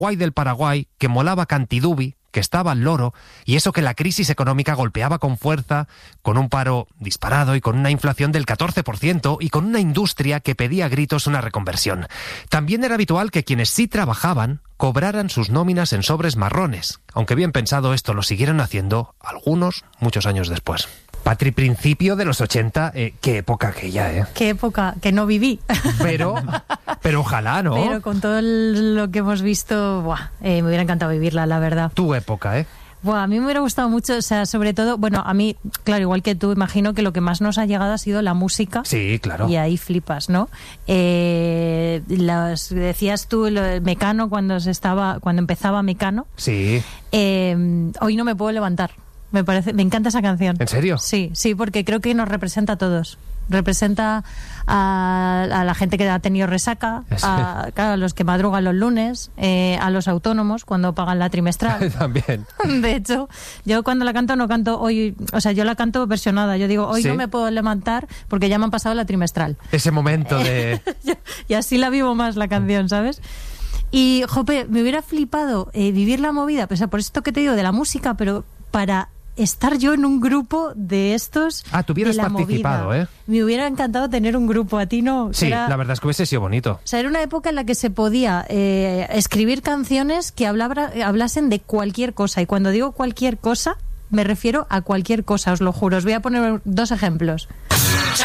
Guay del Paraguay, que molaba cantidubi, que estaba al loro, y eso que la crisis económica golpeaba con fuerza, con un paro disparado y con una inflación del 14%, y con una industria que pedía a gritos una reconversión. También era habitual que quienes sí trabajaban cobraran sus nóminas en sobres marrones, aunque bien pensado esto lo siguieron haciendo algunos muchos años después. Patri, principio de los 80, qué época aquella, ¿eh? Qué época, que no viví. Pero ojalá, ¿no? Pero con todo lo que hemos visto, me hubiera encantado vivirla, la verdad. Tu época, ¿eh? A mí me hubiera gustado mucho, o sea, sobre todo, bueno, a mí, claro, igual que tú, imagino que lo que más nos ha llegado ha sido la música. Sí, claro. Y ahí flipas, ¿no? Decías tú, Mecano, cuando empezaba Mecano. Sí. Hoy no me puedo levantar. Me encanta esa canción. ¿En serio? Sí, porque creo que nos representa a todos. Representa a la gente que ha tenido resaca, a los que madrugan los lunes, a los autónomos cuando pagan la trimestral. También. De hecho, yo cuando la canto no canto hoy, o sea, yo la canto versionada. Yo digo, hoy ¿Sí? no me puedo levantar porque ya me han pasado la trimestral. Ese momento de... Y así la vivo más la canción, ¿sabes? Y, jope, me hubiera flipado vivir la movida, pues, por esto que te digo de la música, pero para estar yo en un grupo de estos. Tú hubieras participado, movida. Me hubiera encantado tener un grupo, ¿a ti no? Sí, la verdad es que hubiese sido bonito. O sea, era una época en la que se podía escribir canciones que hablasen de cualquier cosa, y cuando digo cualquier cosa me refiero a cualquier cosa, os lo juro. Os voy a poner 2 ejemplos.